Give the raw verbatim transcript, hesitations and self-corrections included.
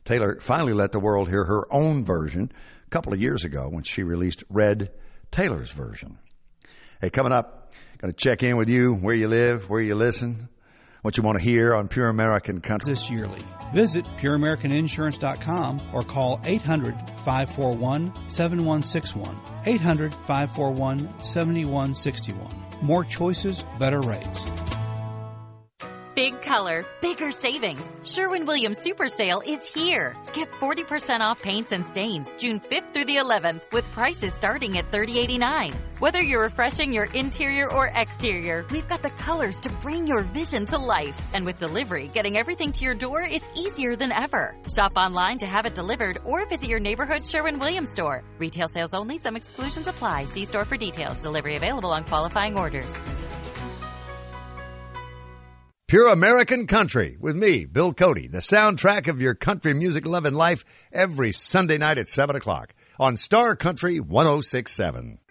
Taylor finally let the world hear her own version a couple of years ago when she released Red Taylor's version. Hey, coming up, going to check in with you, where you live, where you listen, what you want to hear on Pure American Country. This yearly. Visit pure american insurance dot com or call eight hundred, five four one, seven one six one. eight hundred, five four one, seven one six one. More choices, better rates. Big color, bigger savings. Sherwin-Williams Super Sale is here. Get forty percent off paints and stains June fifth through the eleventh with prices starting at thirty eighty-nine. Whether you're refreshing your interior or exterior, we've got the colors to bring your vision to life. And with delivery, getting everything to your door is easier than ever. Shop online to have it delivered or visit your neighborhood Sherwin-Williams store. Retail sales only. Some exclusions apply. See store for details. Delivery available on qualifying orders. Pure American Country with me, Bill Cody, the soundtrack of your country music loving life every Sunday night at seven o'clock on Star Country one oh six point seven.